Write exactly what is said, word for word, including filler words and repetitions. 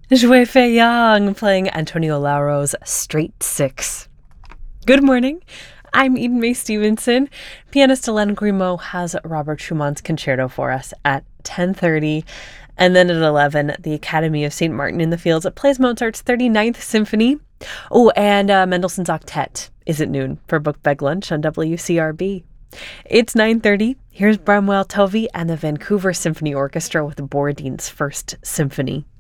Jouet Fei Yang playing Antonio Lauro's Straight Six. Good morning. I'm Eden May Stevenson. Pianist Hélène Grimaud has Robert Schumann's Concerto for us at ten thirty. And then at eleven, the Academy of Saint Martin in the Fields plays Mozart's thirty-ninth Symphony. Oh, and uh, Mendelssohn's Octet is at noon for Book Bag Lunch on W C R B. It's nine thirty. Here's Bramwell Tovey and the Vancouver Symphony Orchestra with Borodin's First Symphony.